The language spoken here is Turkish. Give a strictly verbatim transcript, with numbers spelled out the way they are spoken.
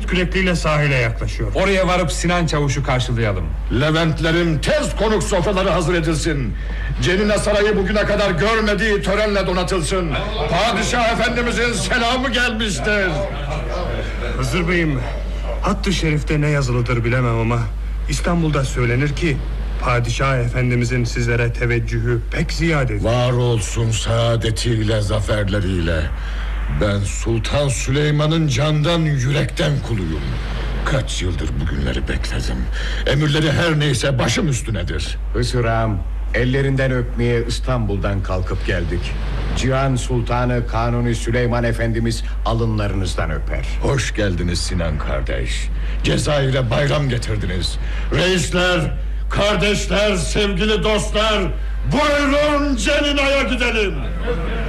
kürekliyle sahile yaklaşıyor. Oraya varıp Sinan Çavuş'u karşılayalım. Leventlerin tez konuk sofraları hazır edilsin. Cenine Sarayı bugüne kadar görmediği törenle donatılsın. Padişah Efendimizin selamı gelmiştir. Hızır Bey'im, Hatt-ı Şerif'te ne yazılıdır bilemem ama İstanbul'da söylenir ki Padişah Efendimizin sizlere teveccühü pek ziyadedir. Var olsun saadetiyle, zaferleriyle. Ben Sultan Süleyman'ın candan yürekten kuluyum. Kaç yıldır bugünleri bekledim. Emirleri her neyse başım üstünedir. Hızır Ağam, ellerinden öpmeye İstanbul'dan kalkıp geldik. Cihan Sultanı Kanuni Süleyman Efendimiz alınlarınızdan öper. Hoş geldiniz Sinan kardeş. Cezayir'e bayram getirdiniz. Reisler, kardeşler, sevgili dostlar, buyurun Cenina'ya gidelim.